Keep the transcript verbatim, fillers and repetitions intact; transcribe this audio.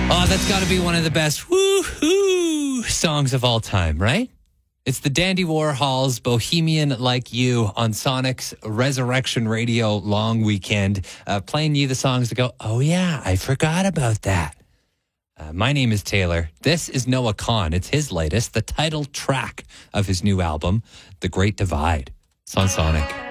Oh, that's got to be one of the best woo-hoo songs of all time, right? It's the Dandy Warhols, Bohemian Like You on Sonic's Resurrection Radio long weekend, uh, playing you the songs that go, oh yeah, I forgot about that. Uh, my name is Taylor. This is Noah Kahan. It's his latest, the title track of his new album, The Great Divide. It's on Sonic.